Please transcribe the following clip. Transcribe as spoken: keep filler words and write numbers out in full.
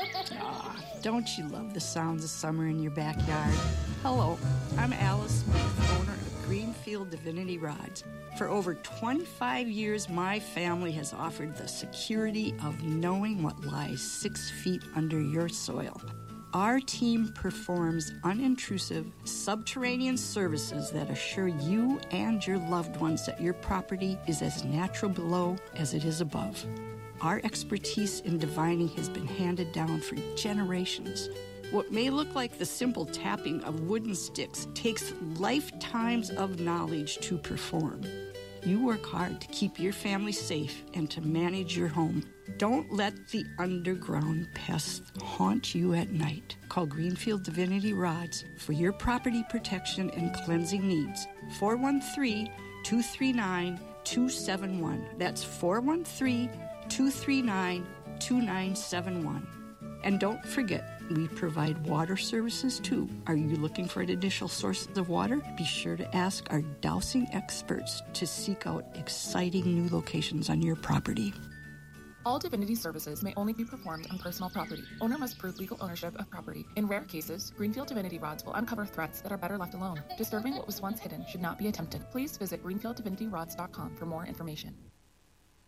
Aw, don't you love the sounds of summer in your backyard? Hello, I'm Alice Smith, owner of Greenfield Divinity Rods. For over twenty-five years, my family has offered the security of knowing what lies six feet under your soil. Our team performs unintrusive subterranean services that assure you and your loved ones that your property is as natural below as it is above. Our expertise in divining has been handed down for generations. What may look like the simple tapping of wooden sticks takes lifetimes of knowledge to perform. You work hard to keep your family safe and to manage your home. Don't let the underground pests haunt you at night. Call Greenfield Divinity Rods for your property protection and cleansing needs. four one three, two three nine, two seven one. That's four one three, two three nine, two nine seven one. And don't forget, we provide water services too. Are you looking for additional sources of water? Be sure to ask our dowsing experts to seek out exciting new locations on your property. All Divinity services may only be performed on personal property. Owner must prove legal ownership of property. In rare cases, Greenfield Divinity Rods will uncover threats that are better left alone. Disturbing what was once hidden should not be attempted. Please visit greenfield divinity rods dot com for more information.